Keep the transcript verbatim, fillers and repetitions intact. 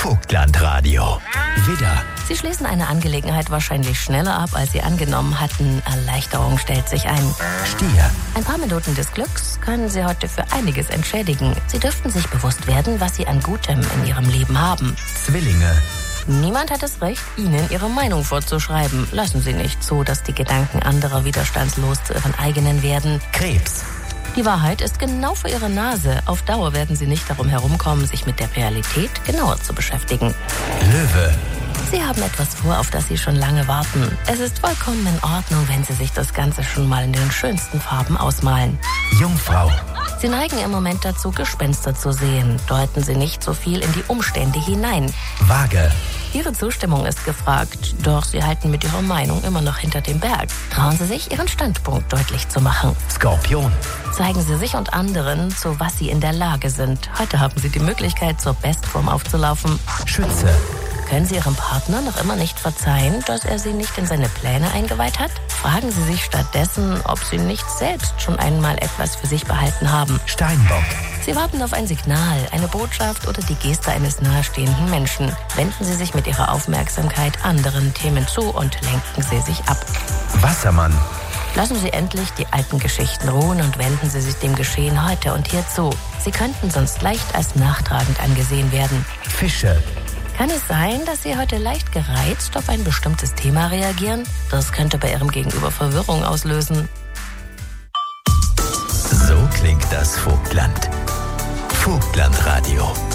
Vogtlandradio. Widder. Sie schließen eine Angelegenheit wahrscheinlich schneller ab, als Sie angenommen hatten. Erleichterung stellt sich ein. Stier. Ein paar Minuten des Glücks können Sie heute für einiges entschädigen. Sie dürften sich bewusst werden, was Sie an Gutem in Ihrem Leben haben. Zwillinge. Niemand hat das Recht, Ihnen Ihre Meinung vorzuschreiben. Lassen Sie nicht zu, dass die Gedanken anderer widerstandslos zu Ihren eigenen werden. Krebs. Die Wahrheit ist genau vor Ihrer Nase. Auf Dauer werden Sie nicht darum herumkommen, sich mit der Realität genauer zu beschäftigen. Löwe. Sie haben etwas vor, auf das Sie schon lange warten. Es ist vollkommen in Ordnung, wenn Sie sich das Ganze schon mal in den schönsten Farben ausmalen. Jungfrau. Sie neigen im Moment dazu, Gespenster zu sehen. Deuten Sie nicht so viel in die Umstände hinein. Waage. Ihre Zustimmung ist gefragt, doch Sie halten mit Ihrer Meinung immer noch hinter dem Berg. Trauen Sie sich, Ihren Standpunkt deutlich zu machen. Skorpion. Zeigen Sie sich und anderen, zu was Sie in der Lage sind. Heute haben Sie die Möglichkeit, zur Bestform aufzulaufen. Schütze. Können Sie Ihrem Partner noch immer nicht verzeihen, dass er Sie nicht in seine Pläne eingeweiht hat? Fragen Sie sich stattdessen, ob Sie nicht selbst schon einmal etwas für sich behalten haben. Steinbock. Sie warten auf ein Signal, eine Botschaft oder die Geste eines nahestehenden Menschen. Wenden Sie sich mit Ihrer Aufmerksamkeit anderen Themen zu und lenken Sie sich ab. Wassermann. Lassen Sie endlich die alten Geschichten ruhen und wenden Sie sich dem Geschehen heute und hier zu. Sie könnten sonst leicht als nachtragend angesehen werden. Fische. Kann es sein, dass Sie heute leicht gereizt auf ein bestimmtes Thema reagieren? Das könnte bei Ihrem Gegenüber Verwirrung auslösen. So klingt das Vogtland. Vogtlandradio.